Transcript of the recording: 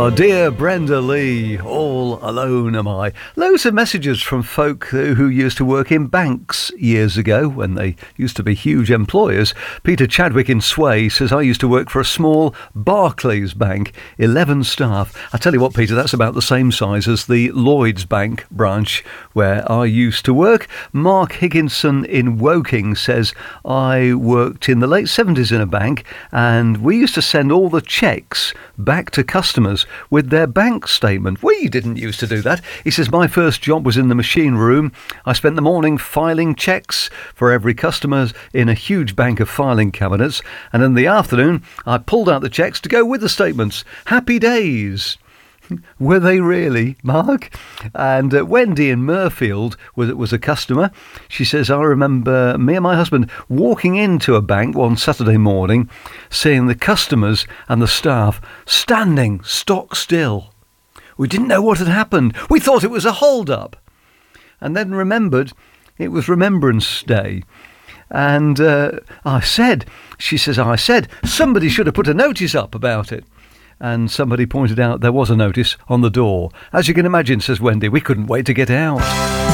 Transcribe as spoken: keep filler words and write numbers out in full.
Oh, dear Brenda Lee, all alone am I. Loads of messages from folk who used to work in banks years ago when they used to be huge employers. Peter Chadwick in Sway says, I used to work for a small Barclays bank, eleven staff. I tell you what, Peter, that's about the same size as the Lloyds Bank branch where I used to work. Mark Higginson in Woking says, I worked in the late seventies in a bank and we used to send all the cheques back to customers with their bank statement. We didn't used to do that. He says, my first job was in the machine room. I spent the morning filing cheques for every customer in a huge bank of filing cabinets, and in the afternoon I pulled out the cheques to go with the statements. Happy days. Were they really, Mark? And uh, Wendy in Murfield was, was a customer. She says, I remember me and my husband walking into a bank one Saturday morning, seeing the customers and the staff standing stock still. We didn't know what had happened. We thought it was a hold-up. And then remembered it was Remembrance Day. And uh, I said, she says, I said, somebody should have put a notice up about it. And somebody pointed out there was a notice on the door. As you can imagine, says Wendy, we couldn't wait to get out.